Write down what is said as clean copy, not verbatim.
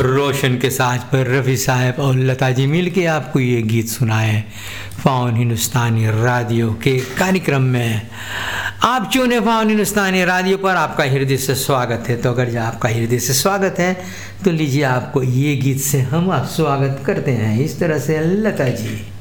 रोशन के साज पर रफ़ी साहब और लता जी मिल के आपको ये गीत सुनाए पावन हिंदुस्तानी रेडियो के कार्यक्रम में। आप चुने पावन हिंदुस्तानी रेडियो पर, आपका हृदय से स्वागत है। तो अगर जो आपका हृदय से स्वागत है तो लीजिए आपको ये गीत से हम आप स्वागत करते हैं। इस तरह से लता जी।